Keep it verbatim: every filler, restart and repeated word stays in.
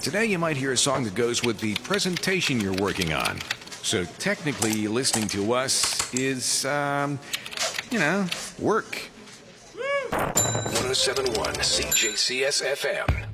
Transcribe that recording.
Today you might hear a song that goes with the presentation you're working on. So technically, listening to us is, um, you know, work. one oh seven point one C J C S F M.